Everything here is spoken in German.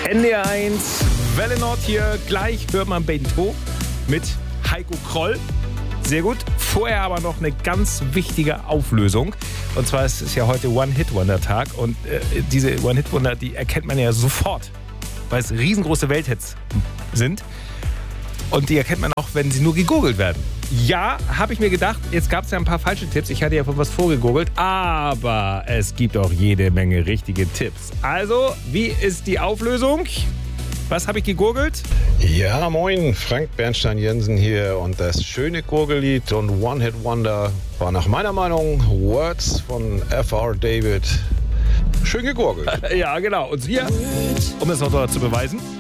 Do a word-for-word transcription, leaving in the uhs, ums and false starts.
N D R eins, Welle Nord hier. Gleich hört man Bento mit Heiko Kroll. Sehr gut. Vorher aber noch eine ganz wichtige Auflösung. Und zwar ist es ja heute One-Hit-Wonder-Tag. Und äh, diese One-Hit-Wonder, die erkennt man ja sofort, weil es riesengroße Welthits sind. Und die erkennt man auch, wenn sie nur gegoogelt werden. Ja, habe ich mir gedacht, jetzt gab es ja ein paar falsche Tipps. Ich hatte ja von was vorgegoogelt, aber es gibt auch jede Menge richtige Tipps. Also, wie ist die Auflösung? Was habe ich gegurgelt? Ja, moin, Frank Bernstein-Jensen hier und das schöne Gurgellied und One-Hit-Wonder war nach meiner Meinung Words von F R David. Schön gegurgelt. Ja, genau. Und hier, um es noch zu beweisen,